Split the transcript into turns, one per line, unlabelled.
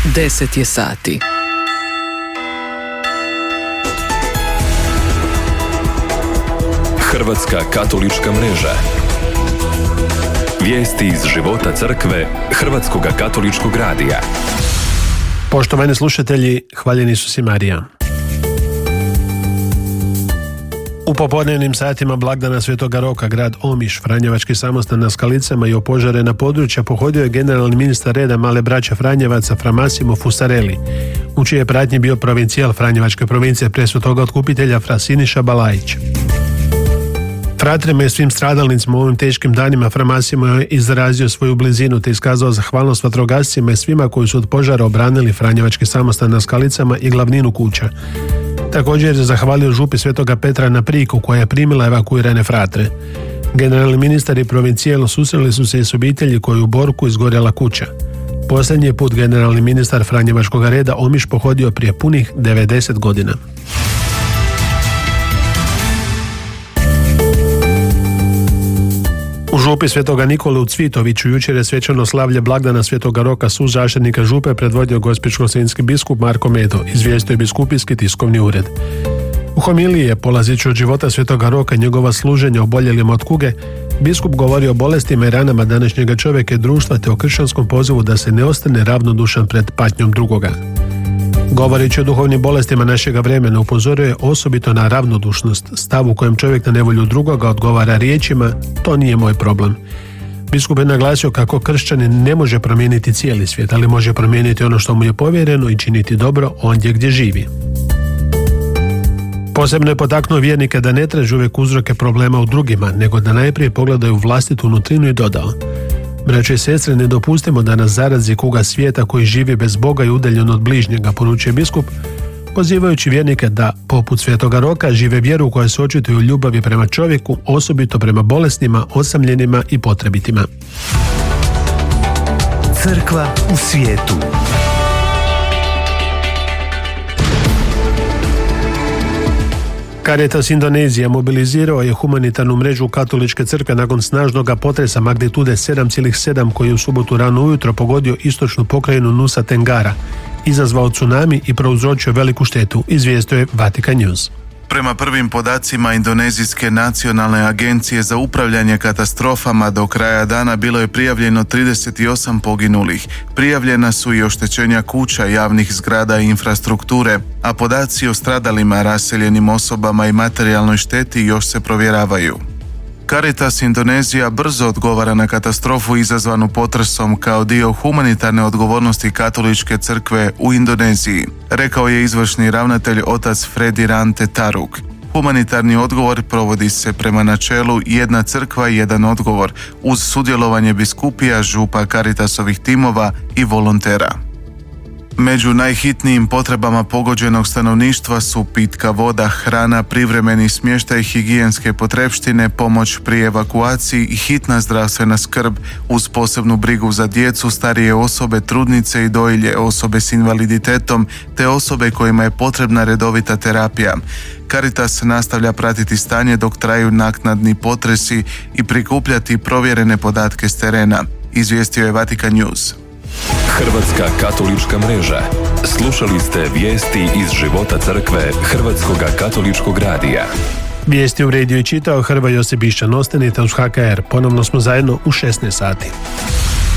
10 je sati.
Hrvatska katolička mreža. Vijesti iz života crkve Hrvatskog katoličkog radija.
Poštovani slušatelji, hvaljeni su si Marija. U popodnevnim satima blagdana Svetoga Roka grad Omiš, Franjevački samostan na Skalicama i opožarena područja pohodio je generalni ministar reda Male braće Franjevaca Fra Massimo Fusarelli, u čije pratnji bio provincijal Franjevačke provincije Presvetoga otkupitelja Fra Siniša Balajić. Fratrima i svim stradalnicima u ovim teškim danima Fra Massimo je izrazio svoju blizinu te iskazao zahvalnost vatrogascima i svima koji su od požara obranili Franjevački samostan na Skalicama i glavninu kuća. Također je zahvalio župi Svetoga Petra na Priku koja je primila evakuirane fratre. Generalni ministar i provincijal susreli su se i s obitelji koji u Borku izgorjela kuća. Posljednji je put generalni ministar Franjevačkog reda Omiš pohodio prije punih 90 godina. U župi Svetoga Nikole u Cvitoviću jučer je svečano slavlje blagdana Svetoga Roka su zaštitnika župe predvodio gospićko-senjski biskup Marko Medo, izvijestio je biskupijski tiskovni ured. U homiliji je, polazeći od života Svetoga Roka i njegova služenja oboljelima od kuge, biskup govori o bolestima i ranama današnjega čovjeka i društva te o kršćanskom pozivu da se ne ostane ravnodušan pred patnjom drugoga. Govoreći o duhovnim bolestima našega vremena, upozorio je osobito na ravnodušnost, stav u kojem čovjek na nevolju drugoga odgovara riječima: to nije moj problem. Biskup je naglasio kako kršćanin ne može promijeniti cijeli svijet, ali može promijeniti ono što mu je povjereno i činiti dobro ondje gdje živi. Posebno je potaknuo vjernike da ne traže uvijek uzroke problema u drugima, nego da najprije pogledaju vlastitu unutrinu i dodao: braće i sestre, ne dopustimo da nas zarazi kuga svijeta koji živi bez Boga i udaljen od bližnjega, poručuje biskup, pozivajući vjernike da, poput Svetoga Roka, žive vjeru koja se očituje u ljubavi prema čovjeku, osobito prema bolesnima, osamljenima i potrebitima.
Crkva u svijetu.
Caritas Indonezija mobilizirao je humanitarnu mrežu katoličke crkve nakon snažnog potresa magnitude 7,7 koji je u subotu rano ujutro pogodio istočnu pokrajinu Nusa Tenggara, izazvao tsunami i prouzročio veliku štetu, izvijestio je Vatican News.
Prema prvim podacima Indonezijske nacionalne agencije za upravljanje katastrofama do kraja dana bilo je prijavljeno 38 poginulih. Prijavljena su i oštećenja kuća, javnih zgrada i infrastrukture, a podaci o stradalima, raseljenim osobama i materijalnoj šteti još se provjeravaju. Caritas Indonezija brzo odgovara na katastrofu izazvanu potresom kao dio humanitarne odgovornosti katoličke crkve u Indoneziji, rekao je izvršni ravnatelj otac Frediran Taruk. Humanitarni odgovor provodi se prema načelu jedna crkva, jedan odgovor, uz sudjelovanje biskupija, župa, Caritasovih timova i volontera. Među najhitnijim potrebama pogođenog stanovništva su pitka voda, hrana, privremeni smještaj, higijenske potrepštine, pomoć pri evakuaciji i hitna zdravstvena skrb uz posebnu brigu za djecu, starije osobe, trudnice i dojilje, osobe s invaliditetom te osobe kojima je potrebna redovita terapija. Caritas nastavlja pratiti stanje dok traju naknadni potresi i prikupljati provjerene podatke s terena, izvijestio je Vatican News.
Hrvatska katolička mreža. Slušali ste vijesti iz života crkve Hrvatskog katoličkog radija.
Vijesti u rediju čitao Hrvoje Josip Bišćan. Ostanite uz HKR. Ponovno smo zajedno u 16 sati.